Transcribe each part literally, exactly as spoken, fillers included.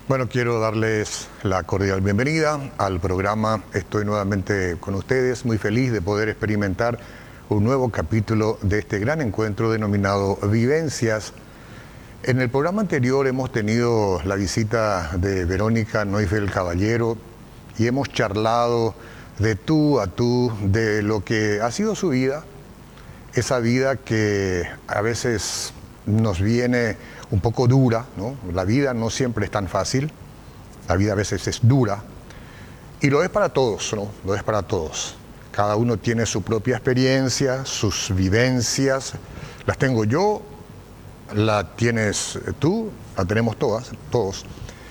Bueno, quiero darles la cordial bienvenida al programa. Estoy nuevamente con ustedes, muy feliz de poder experimentar un nuevo capítulo de este gran encuentro denominado Vivencias. En el programa anterior hemos tenido la visita de Verónica Neufeld Caballero y hemos charlado de tú a tú de lo que ha sido su vida, esa vida que a veces nos viene un poco dura, ¿no? La vida no siempre es tan fácil, la vida a veces es dura, y lo es para todos, ¿no? Lo es para todos. Cada uno tiene su propia experiencia, sus vivencias, las tengo yo, la tienes tú, la tenemos todas, todos.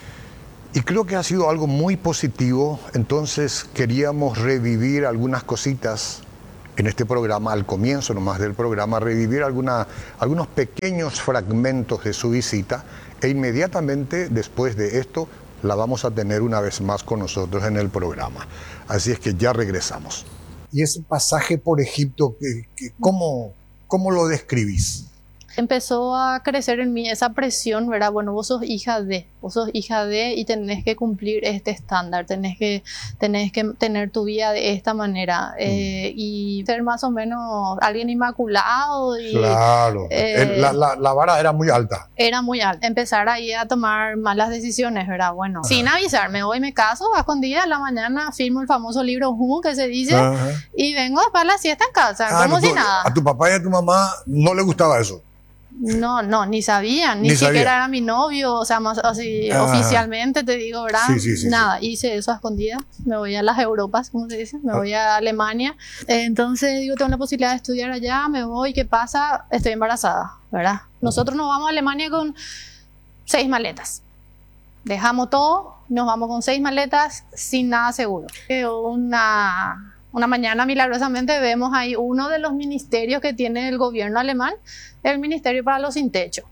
Y creo que ha sido algo muy positivo, entonces queríamos revivir algunas cositas en este programa, al comienzo nomás del programa, revivir alguna, algunos pequeños fragmentos de su visita e inmediatamente después de esto la vamos a tener una vez más con nosotros en el programa. Así es que ya regresamos. Y ese pasaje por Egipto, que, que, ¿cómo, ¿cómo lo describís? Empezó a crecer en mí esa presión, ¿verdad? Bueno, vos sos hija de, vos sos hija de y tenés que cumplir este estándar, tenés que, tenés que tener tu vida de esta manera mm. eh, y ser más o menos alguien inmaculado. Y, claro, eh, la, la, la vara era muy alta. Era muy alta. Empezar ahí a tomar malas decisiones, ¿verdad? Bueno, ajá. Sin avisarme, hoy me caso, a escondidas, a la mañana firmo el famoso libro Hu, que se dice, ajá. Y vengo para la siesta en casa, ah, como no, si tu, nada. A tu papá y a tu mamá no les gustaba eso. No, no, ni sabían, ni, ni siquiera sabía. Era mi novio, o sea, más así ah, oficialmente te digo, ¿verdad? Sí, sí, sí, nada, sí. Hice eso a escondidas, me voy a las Europas, como se dice, me ah. voy a Alemania, entonces digo, tengo la posibilidad de estudiar allá, me voy, ¿qué pasa? Estoy embarazada, ¿verdad? Nosotros nos vamos a Alemania con seis maletas, dejamos todo, nos vamos con seis maletas sin nada seguro. Una... Una mañana, milagrosamente, vemos ahí uno de los ministerios que tiene el gobierno alemán, el Ministerio para los Sin Techo.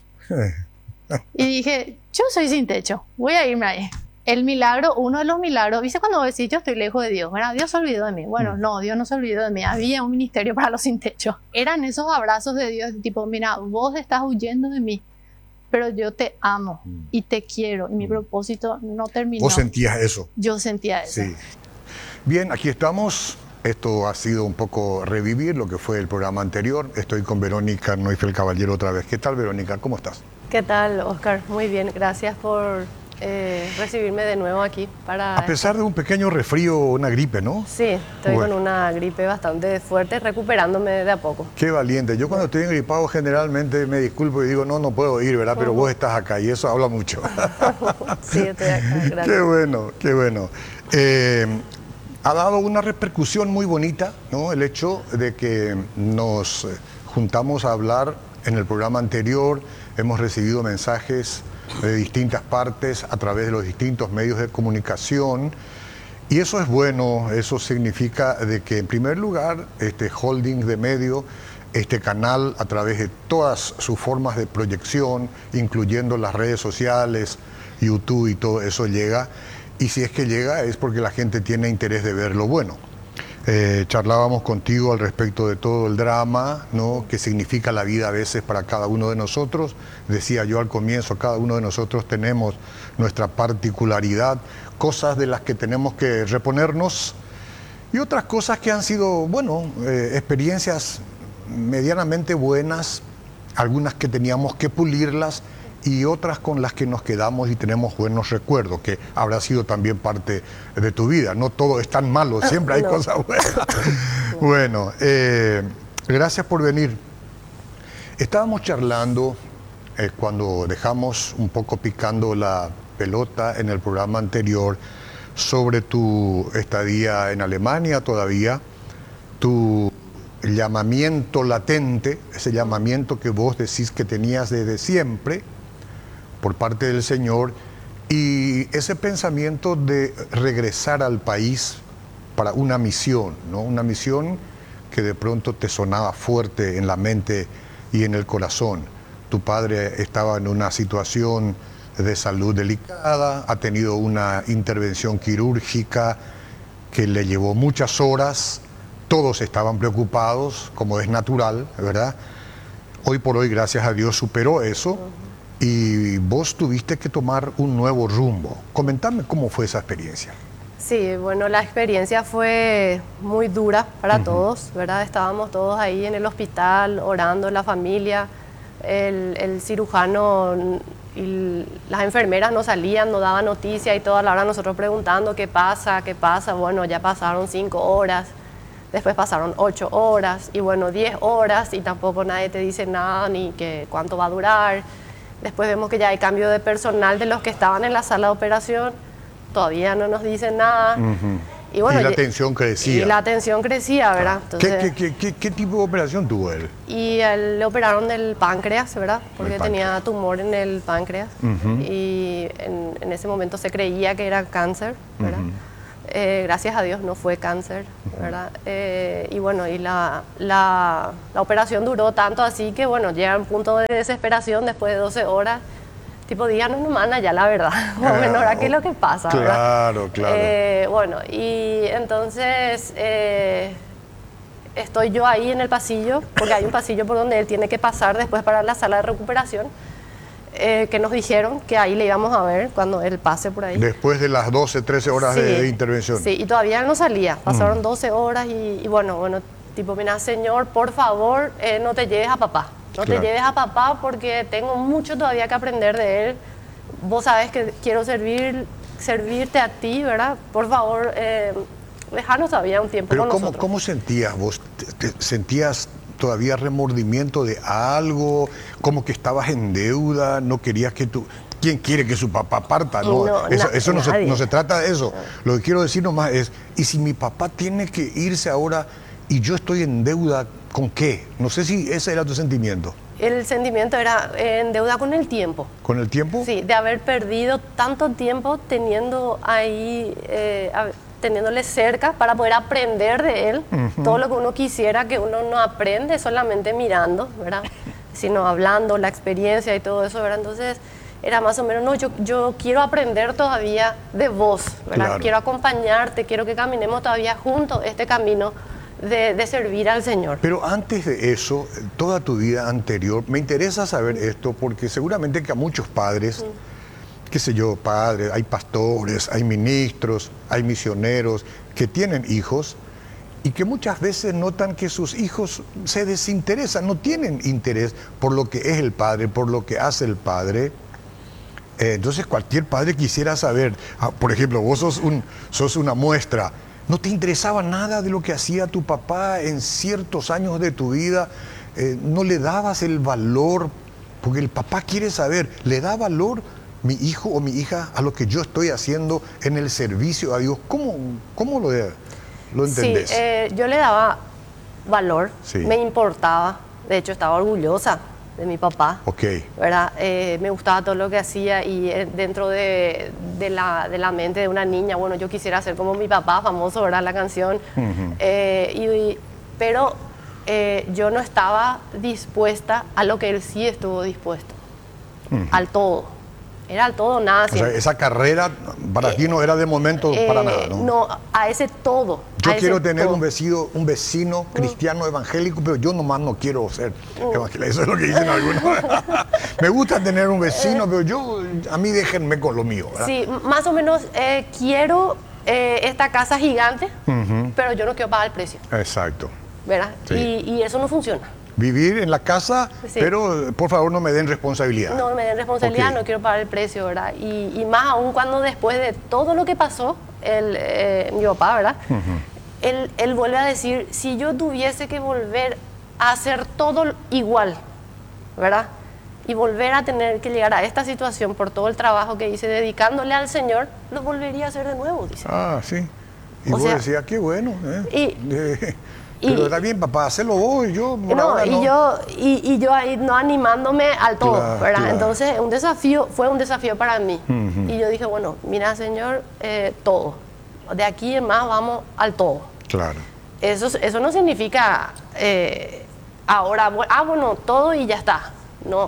Y dije, yo soy sin techo, voy a irme ahí. El milagro, uno de los milagros, ¿viste cuando decís yo estoy lejos de Dios? ¿Verdad? Dios se olvidó de mí. Bueno, no, Dios no se olvidó de mí. Había un ministerio para los sin techo. Eran esos abrazos de Dios, tipo, mira, vos estás huyendo de mí, pero yo te amo y te quiero. Y mi propósito no terminó. ¿Vos sentías eso? Yo sentía eso. Sí. Bien, aquí estamos. Esto ha sido un poco revivir lo que fue el programa anterior. Estoy con Verónica Neufeld Caballero otra vez. ¿Qué tal, Verónica? ¿Cómo estás? ¿Qué tal, Oscar? Muy bien. Gracias por eh, recibirme de nuevo aquí. Para A pesar de un pequeño resfrío o una gripe, ¿no? Sí, estoy bueno. con una gripe bastante fuerte, recuperándome de a poco. Qué valiente. Yo cuando estoy engripado generalmente me disculpo y digo, no, no puedo ir, ¿verdad? Pero uh-huh. vos estás acá y eso habla mucho. Sí, estoy acá. Gracias. Qué bueno, qué bueno. Eh, Ha dado una repercusión muy bonita, ¿no? El hecho de que nos juntamos a hablar en el programa anterior, hemos recibido mensajes de distintas partes a través de los distintos medios de comunicación y eso es bueno, eso significa de que en primer lugar este holding de medio, este canal a través de todas sus formas de proyección, incluyendo las redes sociales, YouTube y todo eso llega. Y si es que llega es porque la gente tiene interés de ver lo bueno. Eh, charlábamos contigo al respecto de todo el drama, ¿no? Que significa la vida a veces para cada uno de nosotros. Decía yo al comienzo, cada uno de nosotros tenemos nuestra particularidad, cosas de las que tenemos que reponernos y otras cosas que han sido, bueno, eh, experiencias medianamente buenas, algunas que teníamos que pulirlas, y otras con las que nos quedamos y tenemos buenos recuerdos, que habrá sido también parte de tu vida. No todo es tan malo, siempre hay no. cosas buenas. Bueno, eh, gracias por venir. Estábamos charlando eh, cuando dejamos un poco picando la pelota en el programa anterior sobre tu estadía en Alemania todavía, tu llamamiento latente, ese llamamiento que vos decís que tenías desde siempre, por parte del Señor, y ese pensamiento de regresar al país para una misión, ¿no? Una misión que de pronto te sonaba fuerte en la mente y en el corazón. Tu padre estaba en una situación de salud delicada, ha tenido una intervención quirúrgica que le llevó muchas horas, todos estaban preocupados, como es natural, ¿verdad? Hoy por hoy, gracias a Dios, superó eso. y vos tuviste que tomar un nuevo rumbo. Comentame cómo fue esa experiencia. Sí, bueno, la experiencia fue muy dura para uh-huh. todos, ¿verdad? Estábamos todos ahí en el hospital, orando, la familia, el, el cirujano y las enfermeras no salían, no daban noticia y toda la hora nosotros preguntando qué pasa, qué pasa. Bueno, ya pasaron cinco horas, después pasaron ocho horas y bueno, diez horas y tampoco nadie te dice nada ni que cuánto va a durar. Después vemos que ya hay cambio de personal de los que estaban en la sala de operación. Todavía no nos dicen nada. Uh-huh. Y, bueno, y la tensión crecía. Y la tensión crecía, ¿verdad? Entonces, ¿Qué, qué, qué, ¿Qué tipo de operación tuvo él? Y él, le operaron del páncreas, ¿verdad? Porque tenía tumor en el páncreas. Uh-huh. Y en, en ese momento se creía que era cáncer, ¿verdad? Uh-huh. Eh, gracias a Dios no fue cáncer, ¿verdad? Uh-huh. Eh, y bueno, y la, la, la operación duró tanto así que, bueno, llega a un punto de desesperación después de doce horas. Tipo, díganos nomás ya la verdad, o menos, ¿qué es lo que pasa? Claro, ¿verdad? claro. Eh, bueno, y entonces eh, estoy yo ahí en el pasillo, porque hay un pasillo por donde él tiene que pasar después para la sala de recuperación, eh, que nos dijeron que ahí le íbamos a ver cuando él pase por ahí. Después de las doce, trece horas sí, de, de intervención. Sí, y todavía él no salía, pasaron mm. doce horas y, y bueno, bueno, tipo, mira, señor, por favor, eh, no te lleves a papá. No claro. te lleves a papá porque tengo mucho todavía que aprender de él. Vos sabés que quiero servir, servirte a ti, ¿verdad? Por favor, eh, dejanos todavía un tiempo Pero con ¿cómo, nosotros. ¿cómo sentías vos? ¿Te, te sentías todavía remordimiento de algo? ¿Como que estabas en deuda? ¿No querías que tú...? ¿Quién quiere que su papá parta? No, no eso, na, eso no, se, no se trata de eso. No. Lo que quiero decir nomás es, ¿y si mi papá tiene que irse ahora y yo estoy en deuda? ¿Con qué? No sé si ese era tu sentimiento. El sentimiento era en deuda con el tiempo. ¿Con el tiempo? Sí, de haber perdido tanto tiempo teniendo ahí, eh, teniéndole cerca para poder aprender de él. Uh-huh. Todo lo que uno quisiera que uno no aprende solamente mirando, ¿verdad? Sino hablando, la experiencia y todo eso, ¿verdad? Entonces era más o menos, no, yo, yo quiero aprender todavía de vos, ¿verdad? Claro. Quiero acompañarte, quiero que caminemos todavía juntos este camino De, de servir al Señor. Pero antes de eso, toda tu vida anterior, me interesa saber esto porque seguramente que a muchos padres, mm. qué sé yo, padres, hay pastores, hay ministros, hay misioneros que tienen hijos y que muchas veces notan que sus hijos se desinteresan, no tienen interés por lo que es el padre, por lo que hace el padre. Eh, entonces cualquier padre quisiera saber, ah, por ejemplo, vos sos, un, sos una muestra. ¿No te interesaba nada de lo que hacía tu papá en ciertos años de tu vida? Eh, ¿No le dabas el valor? Porque el papá quiere saber, ¿le da valor mi hijo o mi hija a lo que yo estoy haciendo en el servicio a Dios? ¿Cómo, cómo lo, lo entendés? Sí, eh, yo le daba valor, sí. me importaba, de hecho estaba orgullosa de mi papá, okay. ¿verdad? Eh, me gustaba todo lo que hacía y eh, dentro de, de, la, de la mente de una niña, bueno, yo quisiera ser como mi papá, famoso, ¿verdad? La canción, uh-huh. eh, y, pero eh, yo no estaba dispuesta a lo que él sí estuvo dispuesto, uh-huh. al todo. Era al todo, nada. O sea, esa carrera para eh, ti no era de momento eh, para nada, ¿no? No, a ese todo. Yo a quiero ese tener todo. un vecino, un vecino cristiano mm. evangélico, pero yo nomás no quiero ser mm. evangélico. Eso es lo que dicen algunos. Me gusta tener un vecino, eh, pero yo, a mí déjenme con lo mío, ¿verdad? Sí, más o menos eh, quiero eh, esta casa gigante, uh-huh. pero yo no quiero pagar el precio. Exacto. ¿Verdad? Sí. Y, y eso no funciona. Vivir en la casa, sí. pero por favor no me den responsabilidad. No me den responsabilidad, okay. no quiero pagar el precio, ¿verdad? Y, y más aún cuando después de todo lo que pasó, el, eh, mi papá, ¿verdad? Uh-huh. él, él vuelve a decir, si yo tuviese que volver a hacer todo igual, ¿verdad? Y volver a tener que llegar a esta situación por todo el trabajo que hice dedicándole al Señor, lo volvería a hacer de nuevo, dice. Ah, sí. Y o vos sea, decías, qué bueno, ¿eh? Y, eh, Pero y, está bien, papá, hacelo vos y yo por no, ahora y no. yo y, y yo ahí no animándome al todo, claro, ¿verdad? Claro. Entonces, un desafío, fue un desafío para mí. Uh-huh. Y yo dije, bueno, mira, Señor, eh, todo. De aquí en más vamos al todo. Claro. Eso, eso no significa eh, ahora, ah, bueno, todo y ya está. No.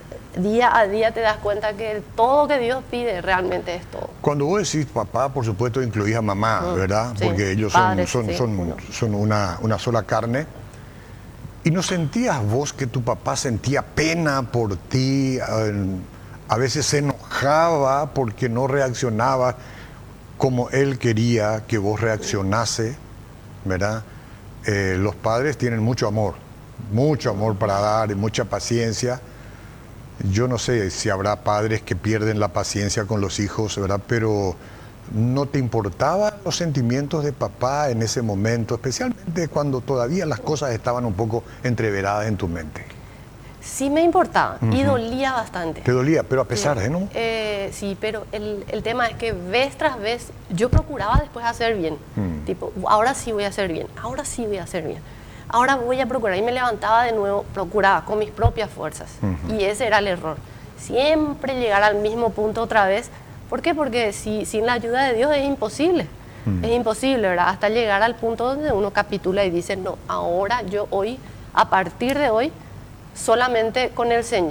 Día a día te das cuenta que el todo que Dios pide realmente es todo. Cuando vos decís papá, por supuesto incluís a mamá, mm, ¿verdad? Sí, porque ellos son, padres, son, sí, son, uno. son una, una sola carne. ¿Y no sentías vos que tu papá sentía pena por ti? a veces se enojaba porque no reaccionaba como él quería que vos reaccionase, ¿verdad? Eh, los padres tienen mucho amor, mucho amor para dar y mucha paciencia. Yo no sé si habrá padres que pierden la paciencia con los hijos, ¿verdad? Pero ¿no te importaban los sentimientos de papá en ese momento, especialmente cuando todavía las cosas estaban un poco entreveradas en tu mente? Sí me importaba Uh-huh. y dolía bastante. Te dolía, pero a pesar Sí. de, ¿no? Eh, sí, pero el, el tema es que vez tras vez yo procuraba después hacer bien. Mm. Tipo, ahora sí voy a hacer bien, ahora sí voy a hacer bien. Ahora voy a procurar. Y me levantaba de nuevo, procuraba con mis propias fuerzas. Uh-huh. Y ese era el error. Siempre llegar al mismo punto otra vez. ¿Por qué? Porque si, sin la ayuda de Dios es imposible. Mm. Es imposible, ¿verdad? Hasta llegar al punto donde uno capitula y dice, no, ahora yo hoy, a partir de hoy, solamente con el Señor.